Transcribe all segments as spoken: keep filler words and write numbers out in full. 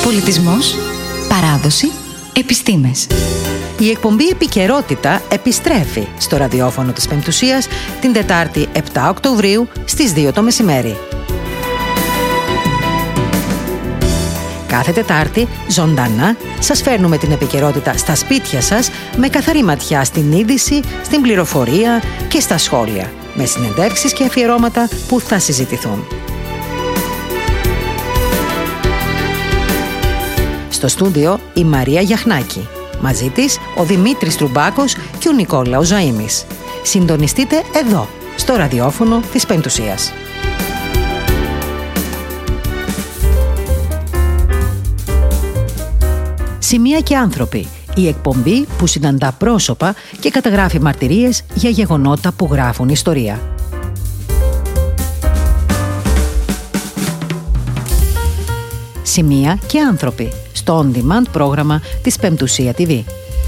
Πολιτισμός, παράδοση, επιστήμες. Η εκπομπή Επικαιρότητα επιστρέφει στο ραδιόφωνο της Πεμπτουσίας την Τετάρτη επτά Οκτωβρίου στις δύο το μεσημέρι. Κάθε Τετάρτη, ζωντανά, σας φέρνουμε την επικαιρότητα στα σπίτια σας με καθαρή ματιά στην είδηση, στην πληροφορία και στα σχόλια, με συνεντεύξεις και αφιερώματα που θα συζητηθούν. Στο στούντιο η Μαρία Γιαχνάκη. Μαζί της ο Δημήτρης Τρουμπάκος και ο Νικόλαος Ζαΐμης. Συντονιστείτε εδώ, στο ραδιόφωνο της Πεμπτουσίας. Σημεία και άνθρωποι. Η εκπομπή που συναντά πρόσωπα και καταγράφει μαρτυρίες για γεγονότα που γράφουν ιστορία. Σημεία και άνθρωποι. Στο on-demand πρόγραμμα της Πεμπτουσία τι βι.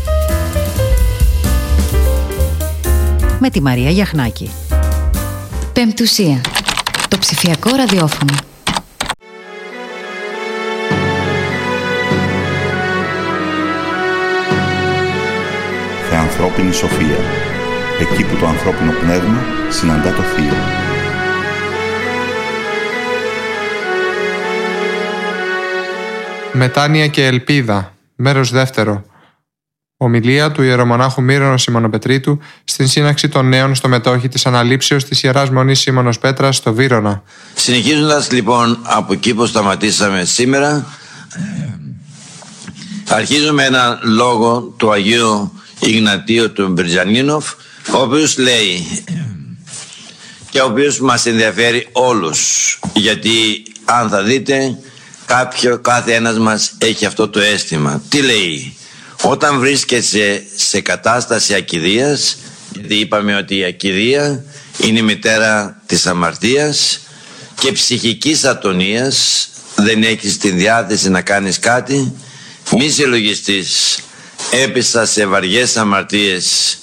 Με τη Μαρία Γιαχνάκη. Πεμπτουσία. Το ψηφιακό ραδιόφωνο. Θεανθρώπινη σοφία. Εκεί που το ανθρώπινο πνεύμα συναντά το θείο. Μετάνοια και ελπίδα. Μέρος δεύτερο. Ομιλία του ιερομονάχου Μύρονος Σιμωνοπετρίτου στην σύναξη των νέων στο μετόχι της αναλήψεως της Ιεράς Μονής Σίμωνος Πέτρας στο Βύρωνα. Συνεχίζοντας λοιπόν από εκεί που σταματήσαμε σήμερα, αρχίζουμε ένα λόγο του Αγίου Ιγνατίου του Μπριτζανίνοφ, ο οποίος λέει και ο οποίος μας ενδιαφέρει όλους, γιατί αν θα δείτε κάποιο, κάθε ένας μας έχει αυτό το αίσθημα. Τι λέει? Όταν βρίσκεσαι σε κατάσταση ακηδείας, γιατί είπαμε ότι η ακηδεία είναι η μητέρα της αμαρτίας και ψυχικής ατονίας, δεν έχεις την διάθεση να κάνεις κάτι, μη συλλογιστείς. Έπεσα σε βαριές αμαρτίες,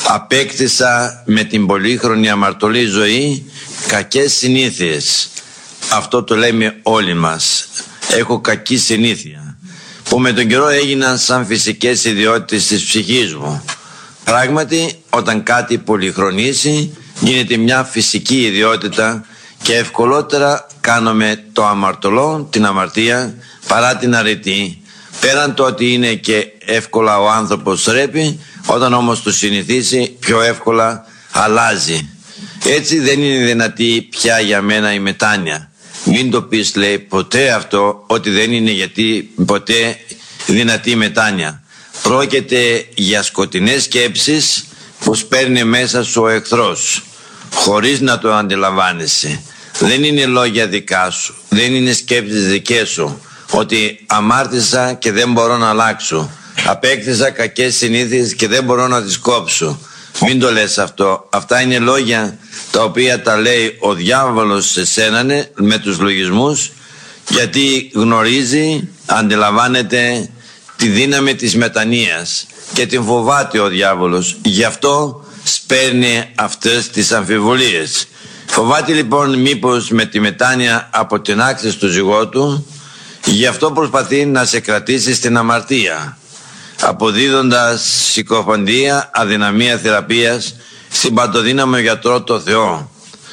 απέκτησα με την πολύχρονη αμαρτωλή ζωή κακές συνήθειες. Αυτό το λέμε όλοι μας. Έχω κακή συνήθεια που με τον καιρό έγιναν σαν φυσικές ιδιότητες της ψυχής μου. Πράγματι, όταν κάτι πολυχρονίσει γίνεται μια φυσική ιδιότητα και ευκολότερα κάνουμε το αμαρτωλό, την αμαρτία, παρά την αρετή. Πέραν το ότι είναι και εύκολα ο άνθρωπος ρέπει, όταν όμως το συνηθίσει πιο εύκολα αλλάζει. Έτσι δεν είναι δυνατή πια για μένα η μετάνοια. Μην το πεις, λέει, ποτέ αυτό, ότι δεν είναι γιατί ποτέ δυνατή μετάνοια. Πρόκειται για σκοτεινές σκέψεις που σπέρνει μέσα σου ο εχθρός, χωρίς να το αντιλαμβάνεσαι. Δεν είναι λόγια δικά σου, δεν είναι σκέψεις δικές σου, ότι αμάρτησα και δεν μπορώ να αλλάξω, απέκτησα κακές συνήθειες και δεν μπορώ να τις κόψω. Μην το λες αυτό. Αυτά είναι λόγια τα οποία τα λέει ο διάβολος σε σένα με τους λογισμούς, γιατί γνωρίζει, αντιλαμβάνεται τη δύναμη της μετανοίας και την φοβάται ο διάβολος. Γι' αυτό σπέρνει αυτές τις αμφιβολίες. Φοβάται λοιπόν μήπως με τη μετάνοια αποτινάξεις το ζυγό του, γι' αυτό προσπαθεί να σε κρατήσει στην αμαρτία, αποδίδοντας συκοφαντία, αδυναμία θεραπείας στην παντοδύναμο γιατρό το Θεό.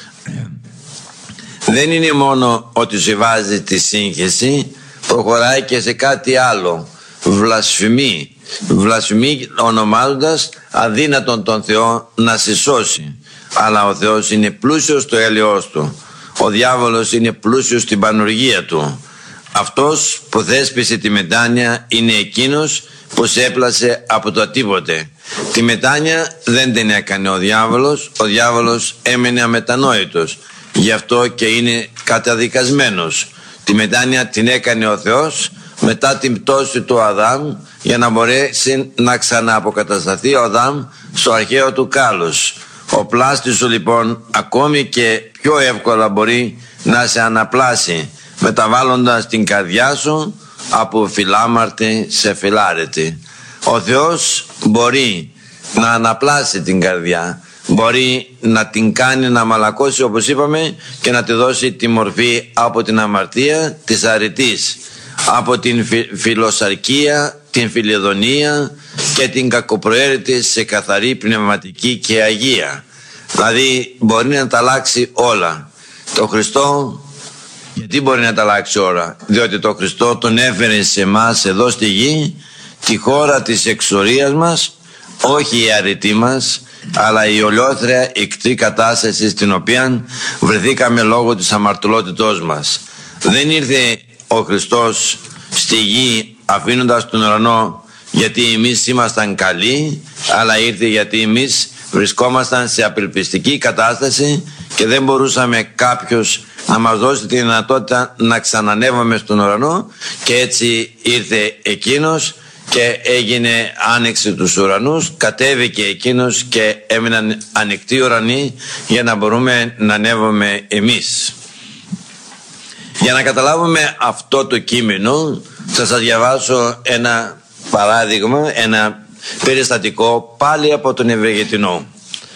Δεν είναι μόνο ότι σου βάζει τη σύγχυση, προχωράει και σε κάτι άλλο. Βλασφημεί. Βλασφημεί ονομάζοντας αδύνατον τον Θεό να σε σώσει. Αλλά ο Θεός είναι πλούσιος στο έλεος του. Ο διάβολος είναι πλούσιος στην πανουργία του. Αυτός που θέσπισε τη μετάνοια είναι εκείνος που σε έπλασε από το τίποτε. Τη μετάνοια δεν την έκανε ο διάβολος, ο διάβολος έμενε αμετανόητος. Γι' αυτό και είναι καταδικασμένος. Τη μετάνοια την έκανε ο Θεός μετά την πτώση του Αδάμ, για να μπορέσει να ξανααποκατασταθεί ο Αδάμ στο αρχαίο του κάλος. Ο πλάστης σου λοιπόν ακόμη και πιο εύκολα μπορεί να σε αναπλάσει, μεταβάλλοντας την καρδιά σου από φιλάμαρτη σε φιλάρετη. Ο Θεός μπορεί να αναπλάσει την καρδιά, μπορεί να την κάνει να μαλακώσει, όπως είπαμε, και να τη δώσει τη μορφή από την αμαρτία της αρετής. από την φι, φιλοσαρκία, την φιλιδονία και την κακοπροαίρετη σε καθαρή πνευματική και αγία. Δηλαδή μπορεί να τα αλλάξει όλα. Το Χριστό, γιατί μπορεί να τα αλλάξει όλα? Διότι το Χριστό τον έφερε σε εμάς εδώ στη γη, τη χώρα της εξορίας μας, όχι η αρετή μας, αλλά η ολιόθρια ικτρή κατάσταση στην οποία βρεθήκαμε λόγω της αμαρτωλότητός μας. Δεν ήρθε ο Χριστός στη γη αφήνοντας τον ουρανό γιατί εμείς ήμασταν καλοί, αλλά ήρθε γιατί εμείς βρισκόμασταν σε απελπιστική κατάσταση και δεν μπορούσαμε κάποιος να μας δώσει τη δυνατότητα να ξανανεύαμε στον ουρανό, και έτσι ήρθε εκείνος και έγινε άνοιξη τους ουρανούς, κατέβηκε εκείνος και έμειναν ανοιχτοί ουρανοί για να μπορούμε να ανέβουμε εμείς. Για να καταλάβουμε αυτό το κείμενο θα σας διαβάσω ένα παράδειγμα, ένα περιστατικό πάλι από τον Ευεργετινό.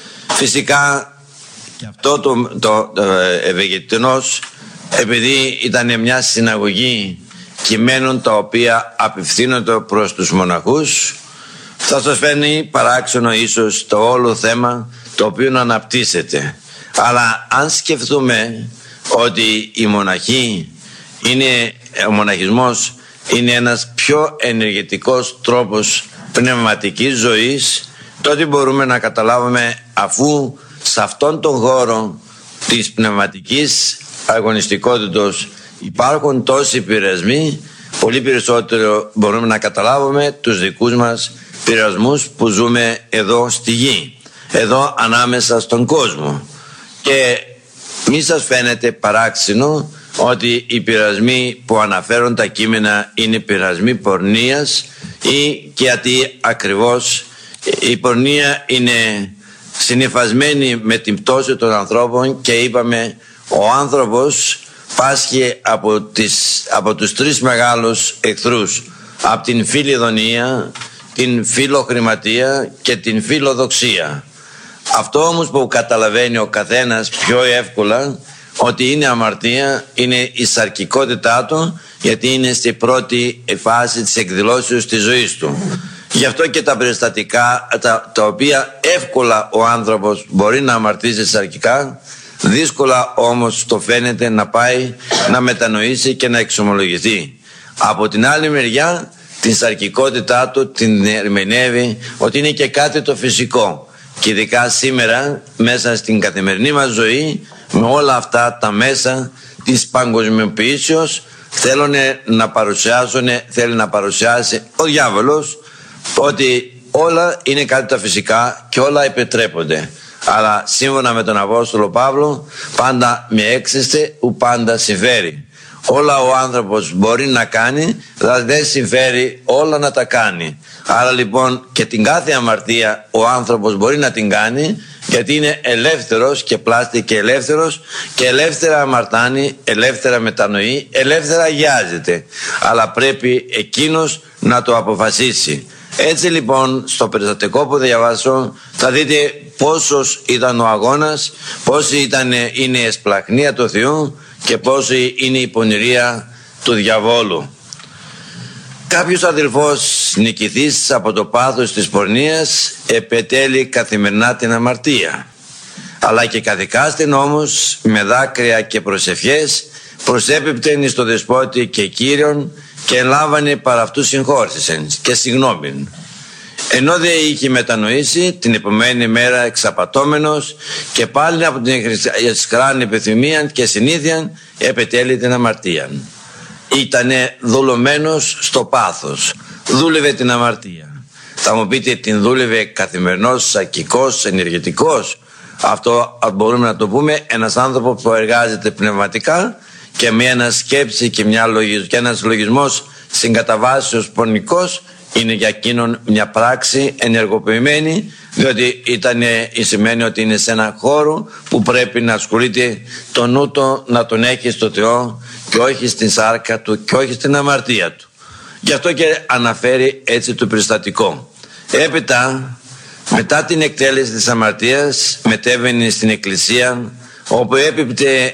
Φυσικά και αυτό το, το, το Ευεργετινός, επειδή ήταν μια συναγωγή κειμένων τα οποία απευθύνονται προς τους μοναχούς, θα σας φαίνει παράξενο ίσως το όλο θέμα το οποίο αναπτύσσεται. Αλλά αν σκεφτούμε ότι η μοναχή είναι, ο μοναχισμός είναι ένας πιο ενεργητικός τρόπος πνευματικής ζωής, τότε μπορούμε να καταλάβουμε, αφού σε αυτόν τον χώρο της πνευματικής αγωνιστικότητας υπάρχουν τόσοι πειρασμοί, πολύ περισσότερο μπορούμε να καταλάβουμε τους δικούς μας πειρασμούς που ζούμε εδώ στη γη, εδώ ανάμεσα στον κόσμο. Και μη σας φαίνεται παράξενο ότι οι πειρασμοί που αναφέρουν τα κείμενα είναι πειρασμοί πορνείας, ή γιατί ακριβώς η πορνεία είναι συνυφασμένη με την πτώση των ανθρώπων, και είπαμε ο άνθρωπος πάσχει από, τις, από τους τρεις μεγάλους εχθρούς, από την φιλιδονία, την φιλοχρηματία και την φιλοδοξία. Αυτό όμως που καταλαβαίνει ο καθένας πιο εύκολα ότι είναι αμαρτία είναι η σαρκικότητά του, γιατί είναι στη πρώτη φάση της εκδηλώσεως της ζωής του. Γι' αυτό και τα περιστατικά τα, τα οποία εύκολα ο άνθρωπος μπορεί να αμαρτήσει σαρκικά, δύσκολα όμως το φαίνεται να πάει να μετανοήσει και να εξομολογηθεί. Από την άλλη μεριά την σαρκικότητά του την ερμηνεύει ότι είναι και κάτι το φυσικό. Και ειδικά σήμερα μέσα στην καθημερινή μας ζωή, με όλα αυτά τα μέσα της παγκοσμιοποιήσεως, θέλουν να παρουσιάσουν, θέλει να παρουσιάσει ο διάβολος ότι όλα είναι κάτι τα φυσικά και όλα επιτρέπονται. Αλλά σύμφωνα με τον Απόστολο Παύλο, πάντα με έξιστε ου πάντα συμφέρει. Όλα ο άνθρωπος μπορεί να κάνει, αλλά δεν συμφέρει όλα να τα κάνει. Άρα λοιπόν και την κάθε αμαρτία ο άνθρωπος μπορεί να την κάνει, γιατί είναι ελεύθερος και πλάστη και ελεύθερος, και ελεύθερα αμαρτάνει, ελεύθερα μετανοεί, ελεύθερα αγιάζεται. Αλλά πρέπει εκείνος να το αποφασίσει. Έτσι λοιπόν στο περιστατικό που διαβάσω θα δείτε πόσος ήταν ο αγώνας, πόση ήταν, είναι η εσπλαχνία του Θεού και πόση είναι η πονηρία του διαβόλου. Κάποιος αδελφός νικηθής από το πάθος της πορνείας επετέλει καθημερινά την αμαρτία, αλλά και καθηκάστην όμως με δάκρυα και προσευχές προσέπιπτεν στο Δεσπότη και Κύριον και ελάβανε παρά αυτού συγχώρησεν και συγγνώμην. Ενώ δεν είχε μετανοήσει, την επομένη μέρα εξαπατώμενος και πάλι από την εσχράνη επιθυμία και συνήθεια επετέλει την αμαρτία. Ήτανε δουλωμένος στο πάθος, δούλευε την αμαρτία. Θα μου πείτε, την δούλευε καθημερινός, σακικός, ενεργητικός? Αυτό μπορούμε να το πούμε ένας άνθρωπος που εργάζεται πνευματικά και με ένα σκέψη και, μια λογισ... και ένας λογισμός συγκαταβάσεως πονικός, είναι για εκείνον μια πράξη ενεργοποιημένη, διότι ήτανε, σημαίνει ότι είναι σε ένα χώρο που πρέπει να ασχολείται το νου του, να τον έχει στο Θεό και όχι στην σάρκα του και όχι στην αμαρτία του. Γι' αυτό και αναφέρει έτσι το περιστατικό. Έπειτα, μετά την εκτέλεση της αμαρτίας, μετέβαινε στην εκκλησία, όπου έπιπτε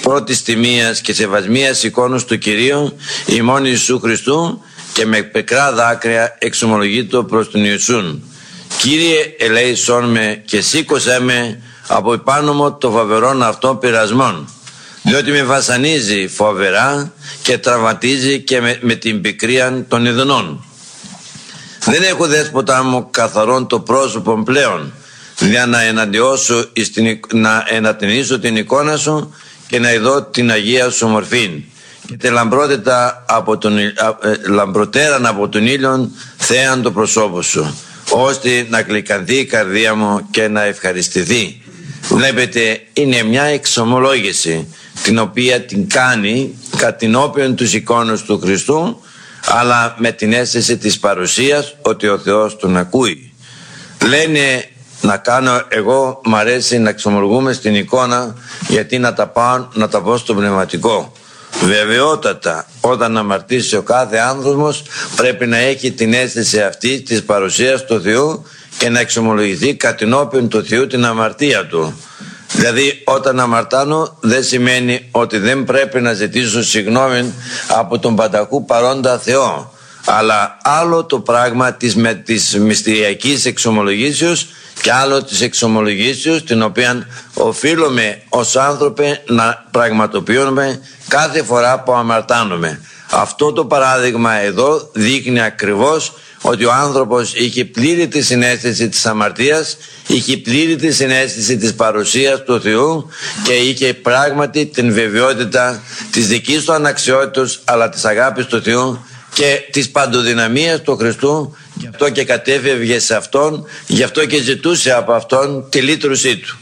πρώτης τιμίας και σεβασμίας εικόνος του Κυρίου ημών Ιησού Χριστού, και με πικρά δάκρυα εξομολογείτο προς τον Ιησούν: Κύριε, ελέησόν με και σήκωσέ με από επάνω μου το φοβερόν αυτό πειρασμόν, διότι με βασανίζει φοβερά και τραυματίζει και με, με την πικρία των ειδονών. Δεν έχω, δέσποτα μου, καθαρόν το πρόσωπο πλέον, για να εναντιώσω, να ενατενίσω την εικόνα σου και να ειδώ την Αγία σου μορφήν και τη λαμπρότητα από τον, λαμπροτέραν από τον ήλιον θέαν το προσώπο σου, ώστε να γλυκανθεί η καρδία μου και να ευχαριστηθεί. Βλέπετε, είναι μια εξομολόγηση την οποία την κάνει κατηνόπιον τους εικόνους του Χριστού, αλλά με την αίσθηση της παρουσίας ότι ο Θεός τον ακούει. Λένε να κάνω, εγώ μ' αρέσει να εξομολογούμε στην εικόνα, γιατί να τα πάω να τα πω στο πνευματικό. Βεβαιότατα, όταν αμαρτήσει ο κάθε άνθρωπος πρέπει να έχει την αίσθηση αυτή της παρουσίας του Θεού και να εξομολογηθεί κατηνόπιον του Θεού την αμαρτία του. Δηλαδή, όταν αμαρτάνω δεν σημαίνει ότι δεν πρέπει να ζητήσω συγγνώμη από τον πανταχού παρόντα Θεό, αλλά άλλο το πράγμα της, με, της μυστηριακής εξομολογήσεως και άλλο της εξομολογήσεως, την οποία οφείλουμε ως άνθρωποι να πραγματοποιούμε κάθε φορά που αμαρτάνουμε. Αυτό το παράδειγμα εδώ δείχνει ακριβώς ότι ο άνθρωπος είχε πλήρη τη συναίσθηση της αμαρτίας, είχε πλήρη τη συναίσθηση της παρουσίας του Θεού και είχε πράγματι την βεβαιότητα της δικής του αναξιότητας, αλλά της αγάπης του Θεού και της παντοδυναμίας του Χριστού. Γι' αυτό και κατέφευγε σε Αυτόν, γι' αυτό και ζητούσε από Αυτόν τη λύτρωσή του.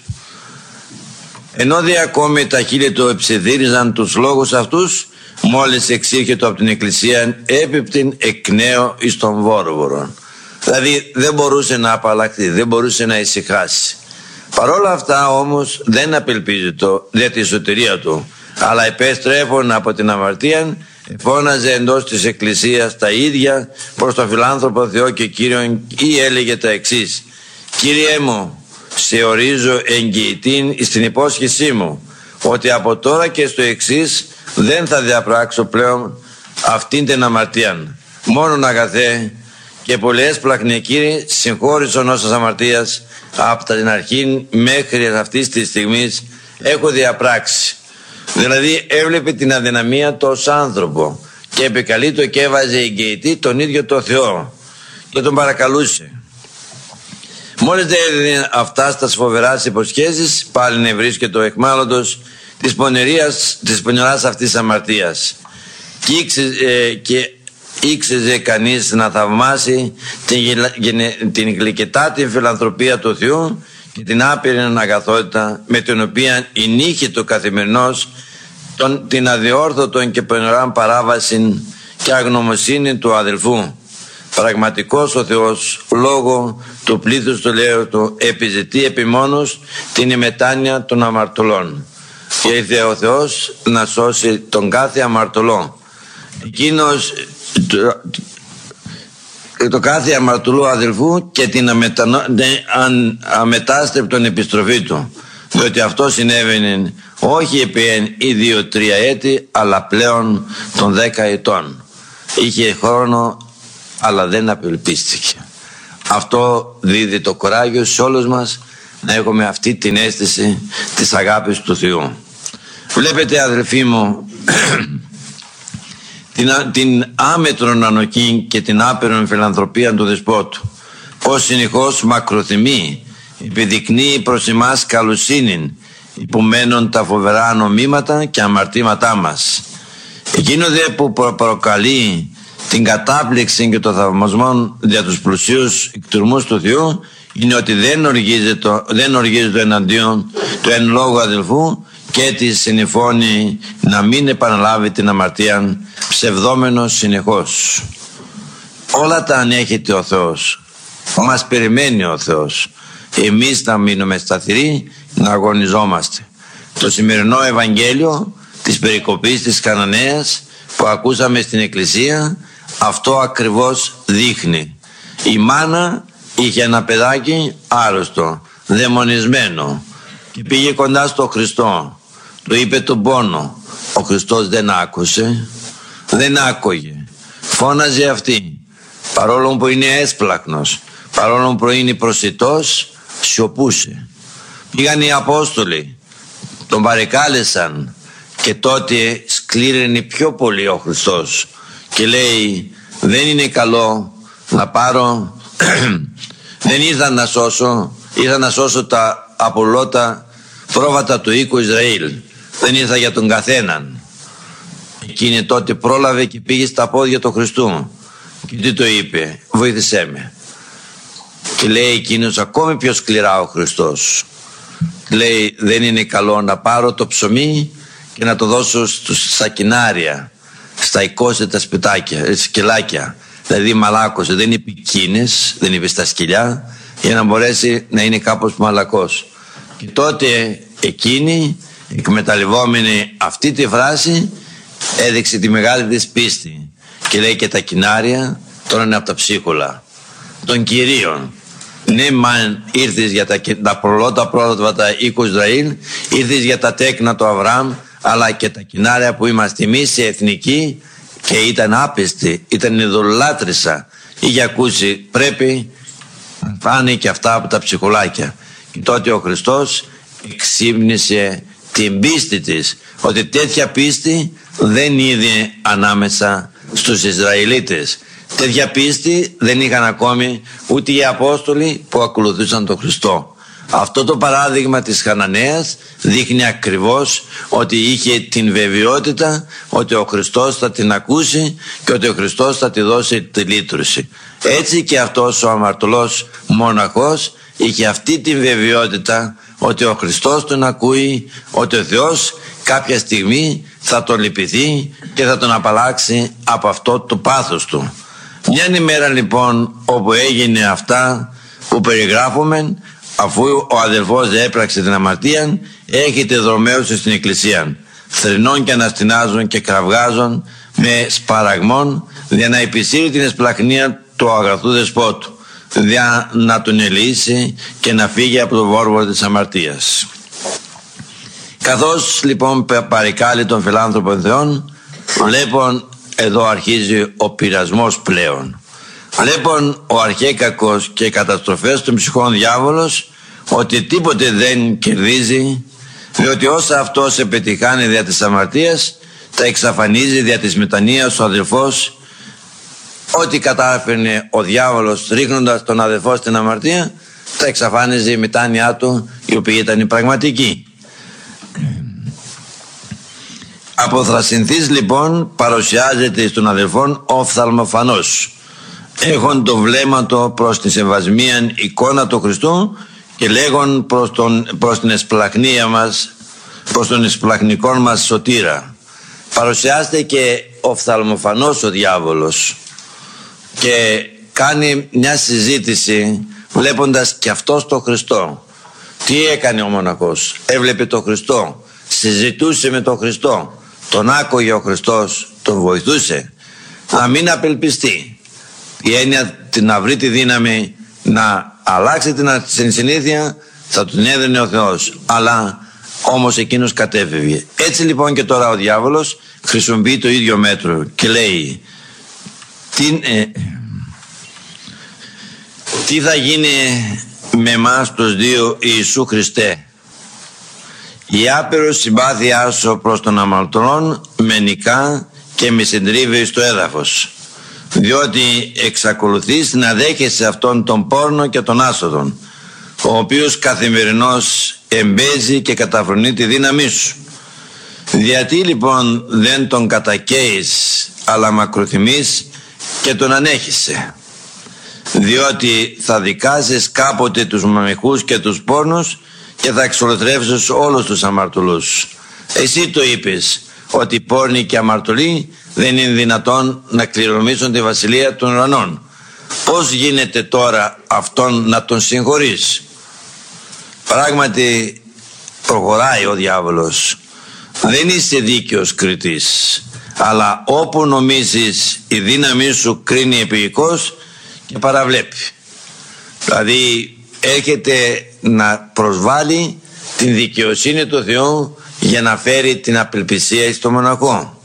Ενώ δε ακόμη τα χείλη του εψιθύριζαν τους λόγους αυτούς, μόλις εξήρχεται από την Εκκλησία έπιπτην εκ νέου εις τον βόροβορο. Δηλαδή δεν μπορούσε να απαλλαχθεί, δεν μπορούσε να ησυχάσει. Παρόλα αυτά όμως δεν απελπίζεται για τη σωτηρία του, αλλά επέστρεφον από την αμαρτία φώναζε εντός της Εκκλησίας τα ίδια προς τον φιλάνθρωπο Θεό και Κύριον, ή έλεγε τα εξής: Κύριέ μου, σε ορίζω εγγυητήν στην υπόσχεσή μου ότι από τώρα και στο εξής δεν θα διαπράξω πλέον αυτήν την αμαρτία. Μόνον αγαθέ και πολλές πλαχνικήροι συγχώρησον όσας αμαρτίας από την αρχή μέχρι αυτής της στιγμής έχω διαπράξει. Δηλαδή έβλεπε την αδυναμία του ως άνθρωπο και επικαλεί το και έβαζε εγγυητή τον ίδιο το Θεό και τον παρακαλούσε. Μόλις δεν έδινε αυτά στα φοβεράς υποσχέσεις, πάλι νευρίσκεται ο εχμάλωτος της πονηρίας, της πονηράς αυτής αμαρτίας και, ήξε, ε, και ήξεζε κανείς να θαυμάσει την, την γλυκετάτη φιλανθρωπία του Θεού και την άπειρη αγαθότητα με την οποία ενήχε το καθημερινός τον, την αδιόρθωτον και πονηρά παράβαση και αγνωμοσύνη του αδελφού. Πραγματικός ο Θεός λόγω του πλήθους του λέω του επιζητεί επιμόνως την ημετάνοια των αμαρτωλών και ήρθε ο Θεός να σώσει τον κάθε αμαρτωλό. Εκείνος το, το κάθε αμαρτωλό αδελφού και την αμετανο, αμετάστρεπτον επιστροφή του, διότι αυτό συνέβαινε όχι επί ή δύο-τρία έτη, αλλά πλέον των δέκα ετών. Είχε χρόνο αλλά δεν απελπίστηκε. Αυτό δίδει το κουράγιο σε όλους μας να έχουμε αυτή την αίσθηση της αγάπης του Θεού. Βλέπετε αδελφοί μου την, την άμετρον ανοχή και την άπειρον φιλανθρωπία του Δεσπότου, πως συνεχώς μακροθυμεί επιδεικνύει προς εμάς καλοσύνην υπομένων τα φοβερά νομίματα και αμαρτήματά μας. Εκείνο δε που προ- προκαλεί την κατάπληξη και το θαυμασμό για τους πλουσίους εκτουρμούς του Θεού είναι ότι δεν οργίζει το, δεν οργίζει το εναντίον του εν λόγω αδελφού και τη συνηφώνει να μην επαναλάβει την αμαρτία ψευδόμενος συνεχώς. Όλα τα ανέχεται ο Θεός, μας περιμένει ο Θεός. Εμείς να μείνουμε σταθεροί, να αγωνιζόμαστε. Το σημερινό Ευαγγέλιο της περικοπής της Καναναίας που ακούσαμε στην Εκκλησία αυτό ακριβώς δείχνει. Η μάνα είχε ένα παιδάκι άρρωστο, δαιμονισμένο και πήγε κοντά στο Χριστό. του είπε τον πόνο. Ο Χριστός δεν άκουσε, δεν άκουγε. Φώναζε αυτή, παρόλο που είναι έσπλαχνος, παρόλο που είναι προσιτός, σιωπούσε. Πήγαν οι Απόστολοι, τον παρεκάλεσαν και τότε σκλήραινε πιο πολύ ο Χριστός και λέει, δεν είναι καλό να πάρω, δεν ήρθα να σώσω, ήρθα να σώσω τα απολώτα πρόβατα του οίκου Ισραήλ, δεν ήρθα για τον καθέναν. Εκείνη τότε πρόλαβε και πήγε στα πόδια του Χριστού και τι το είπε, βοήθησέ με. Και λέει εκείνος ακόμη πιο σκληρά ο Χριστός, λέει, δεν είναι καλό να πάρω το ψωμί και να το δώσω στους σακινάρια, στα εικόσια τα σπιτάκια, σκυλάκια. Δηλαδή μαλάκωσε, δεν είπε κίνες, δεν είπε στα σκυλιά, για να μπορέσει να είναι κάπως μαλακός. Και τότε εκείνη, εκμεταλλευόμενη αυτή τη φράση, έδειξε τη μεγάλη της πίστη και λέει και τα κοινάρια τώρα είναι από τα ψίχουλα των Κυρίων. Ναι, μαν ήρθες για τα, τα προλότα πρόβατα οίκου Ισραήλ, ήρθες για τα τέκνα του Αβραάμ, αλλά και τα κοινάρια που είμαστε εμείς σε εθνική και ήταν άπιστη, ήταν ειδωλάτρησα. Είχε ακούσει, πρέπει να φάνε και αυτά από τα ψυχουλάκια. Και τότε ο Χριστός εξύμνησε την πίστη της, ότι τέτοια πίστη δεν είδε ανάμεσα στους Ισραηλίτες. Τέτοια πίστη δεν είχαν ακόμη ούτε οι Απόστολοι που ακολουθούσαν τον Χριστό. Αυτό το παράδειγμα της Χαναναίας δείχνει ακριβώς ότι είχε την βεβαιότητα ότι ο Χριστός θα την ακούσει και ότι ο Χριστός θα τη δώσει τη λύτρωση. Έτσι και αυτός ο αμαρτωλός μοναχός είχε αυτή την βεβαιότητα ότι ο Χριστός τον ακούει, ότι ο Θεός κάποια στιγμή θα τον λυπηθεί και θα τον απαλλάξει από αυτό το πάθος του. Μια ημέρα λοιπόν όπου έγινε αυτά που περιγράφουμε, αφού ο αδελφός έπραξε την αμαρτία, έχετε δρομέους στην εκκλησία, θρηνών και αναστηνάζουν και κραυγάζουν με σπαραγμών, για να επισύρει την εσπλαχνία του αγαθού δεσπότου, για να τον ελεήσει και να φύγει από το βόρβορο της αμαρτίας. Καθώς λοιπόν παρεκάλει των φιλάνθρωπων θεών, βλέπουν εδώ αρχίζει ο πειρασμός πλέον. Βλέπουν ο αρχαίκακος και οι καταστροφές των ψυχών διάβολος ότι τίποτε δεν κερδίζει, διότι όσα αυτός επιτυχάνει δια της αμαρτίας τα εξαφανίζει δια της μετανοίας ο αδελφός. Ό,τι κατάφερνε ο διάβολος ρίχνοντας τον αδελφό στην αμαρτία, τα εξαφάνιζε η μετάνοιά του, η οποία ήταν η πραγματική. Αποθρασινθής λοιπόν παρουσιάζεται στον αδελφόν οφθαλμοφανός, έχον το βλέμμα του προς τη σεβασμίαν εικόνα του Χριστού και λέγον προς, τον, προς την εσπλαχνία μας, προς τον εσπλαχνικό μας σωτήρα. Παρουσιάζεται και οφθαλμοφανός ο διάβολος και κάνει μια συζήτηση βλέποντας και αυτός τον Χριστό. Τι έκανε ο μοναχός? Έβλεπε τον Χριστό, συζητούσε με τον Χριστό, τον άκουγε ο Χριστός, τον βοηθούσε. Να μην απελπιστεί. Η έννοια να βρει τη δύναμη να αλλάξει την συνήθεια θα τον έδινε ο Θεός, αλλά όμως εκείνος κατέφευγε. Έτσι λοιπόν και τώρα ο διάβολος χρησιμοποιεί το ίδιο μέτρο και λέει τι, ε, τι θα γίνει με εμάς τους δύο, Ιησού Χριστέ? Η άπειρος συμπάθειά σου προς τον αμαρτωλόν με νικά και με συντρίβει στο έδαφος, διότι εξακολουθείς να δέχεσαι αυτόν τον πόρνο και τον άσοδον, ο οποίος καθημερινώς εμπέζει και καταφρονεί τη δύναμή σου. Γιατί λοιπόν δεν τον κατακαίεις, αλλά μακροθυμείς και τον ανέχεσαι? Διότι θα δικάσεις κάποτε τους μαμιχούς και τους πόρνους και θα εξολοθρεύσεις όλους τους αμαρτωλούς. Εσύ το είπες ότι οι πόρνοι και αμαρτωλοί δεν είναι δυνατόν να κληρονομήσουν τη βασιλεία των ουρανών. Πώς γίνεται τώρα αυτόν να τον συγχωρείς? Πράγματι προχωράει ο διάβολος. Δεν είσαι δίκαιος κριτής, αλλά όπου νομίζεις η δύναμή σου κρίνει επιγικός και παραβλέπει. Δηλαδή έρχεται να προσβάλλει την δικαιοσύνη του Θεού για να φέρει την απελπισία στο μοναχό.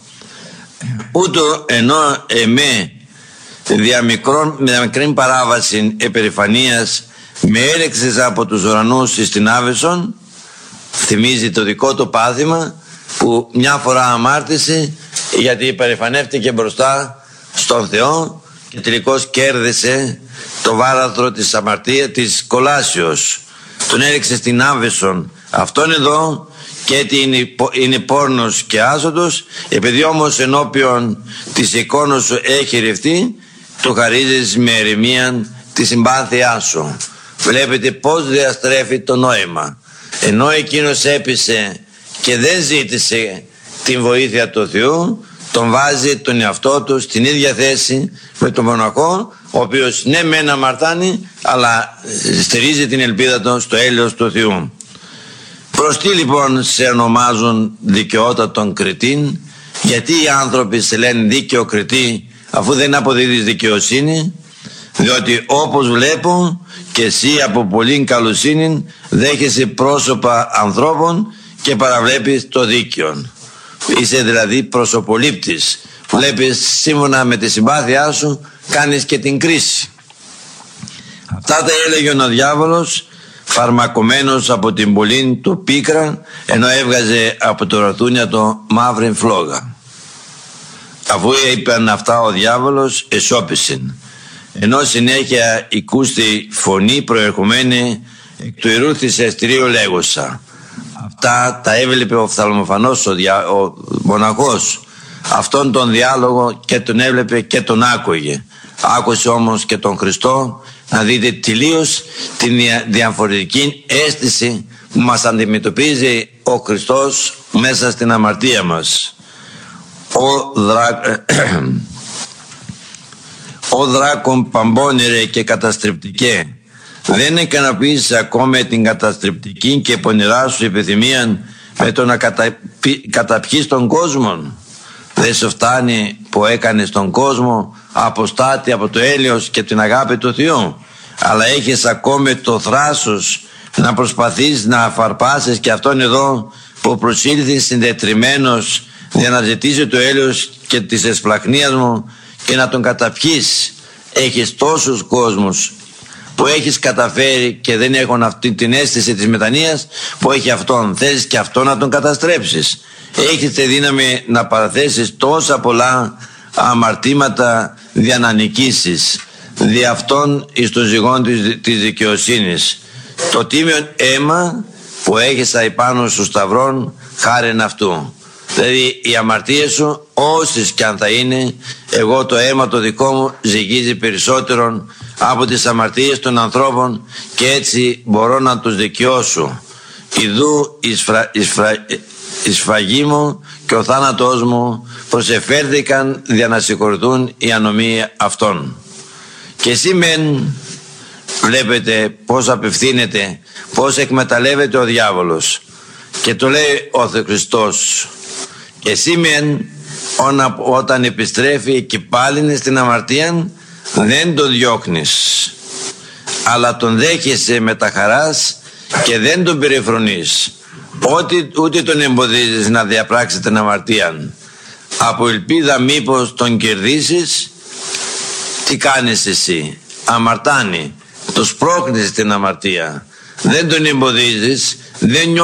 Ούτω ενώ εμέ δια μικρόν, με μικρή παράβαση επερηφανίας με έλεξες από τους ουρανούς στην Άβεσον, θυμίζει το δικό του πάθημα που μια φορά αμάρτησε γιατί υπερηφανεύτηκε μπροστά στον Θεό και τελικώς κέρδισε το βάραθρο της αμαρτίας της κολάσεως. Τον έλεξε στην Άβεσον. Αυτόν εδώ και έτσι είναι, είναι πόρνος και άσωτος, επειδή όμως ενώπιον της εικόνος σου έχει ρευτεί, του χαρίζεις με ερημία τη συμπάθειά σου. Βλέπετε πως διαστρέφει το νόημα. Ενώ εκείνος έπεισε και δεν ζήτησε την βοήθεια του Θεού, τον βάζει τον εαυτό του στην ίδια θέση με τον μοναχό, ο οποίος ναι μεν αμαρτάνει, αλλά στηρίζει την ελπίδα του στο έλεος του Θεού. Προς τι λοιπόν σε ονομάζουν δικαιότατον κριτήν? Γιατί οι άνθρωποι σε λένε δίκαιο κριτή αφού δεν αποδίδεις δικαιοσύνη? Διότι όπως βλέπω και εσύ από πολύ καλοσύνη δέχεσαι πρόσωπα ανθρώπων και παραβλέπεις το δίκαιο. Είσαι δηλαδή προσωπολήπτης. Βλέπεις σύμφωνα με τη συμπάθειά σου, κάνεις και την κρίση. Αυτά τα έλεγε ο διάβολος, φαρμακωμένος από την πολύ του πίκρα, ενώ έβγαζε από το ρωτούνια το μαύρη φλόγα. Αφού είπαν αυτά ο διάβολος εσώπησεν, ενώ συνέχεια οικούστη φωνή προερχομένη εκ του ιερού θυσιαστηρίου λέγουσα. Αυτά τα έβλεπε ο φθαλμοφανός, ο, δια, ο μοναχός. Αυτόν τον διάλογο και τον έβλεπε και τον άκουγε. Άκουσε όμως και τον Χριστό, να δείτε τελείως την διαφορετική αίσθηση που μας αντιμετωπίζει ο Χριστός μέσα στην αμαρτία μας. Ο, δρά... ο δράκον παμπώνηρε και καταστρεπτικέ. Δεν ικανοποιήσεις ακόμα την καταστρεπτική και πονηρά σου επιθυμία με το να καταπι... καταπιείς τον κόσμο? Δεν σου φτάνει που έκανες τον κόσμο αποστάτη από το έλεος και την αγάπη του Θεού, αλλά έχεις ακόμη το θράσος να προσπαθείς να αφαρπάσεις και αυτόν εδώ που προσήλθε συντετριμμένος για να ζητήσει το έλεος και της εσπλαχνίας μου και να τον καταπιείς. Έχεις τόσους κόσμους που έχεις καταφέρει και δεν έχουν αυτή την αίσθηση της μετανοίας που έχει αυτόν. Θέλεις και αυτόν να τον καταστρέψεις. Έχεις τη δύναμη να παραθέσεις τόσα πολλά αμαρτήματα για να νικήσεις δι' αυτόν εις το ζυγόν της, της δικαιοσύνης. Το τίμιον αίμα που έχεις αϊπάνω σου σταυρών χάριν αυτού. Δηλαδή οι αμαρτίες σου όσες κι αν θα είναι, εγώ το αίμα το δικό μου ζυγίζει περισσότερον από τις αμαρτίες των ανθρώπων και έτσι μπορώ να τους δικαιώσω. Ιδού εις, φρα, εις, φρα, εις φαγή μου και ο θάνατός μου προσεφέρθηκαν για να συγχωρηθούν οι ανομοί αυτών. Και εσύ μεν βλέπετε πως απευθύνεται, πως εκμεταλλεύεται ο διάβολος και το λέει ο Χριστός. Και εσύ μεν όταν επιστρέφει και πάλι στην αμαρτία δεν τον διώχνεις, αλλά τον δέχεσαι με τα χαράς και δεν τον περιφρονείς, ούτε, ούτε τον εμποδίζεις να διαπράξει την αμαρτία. Από ελπίδα μήπως τον κερδίσεις, τι κάνεις εσύ? Αμαρτάνει, το σπρώχνεις την αμαρτία, δεν τον εμποδίζεις, δεν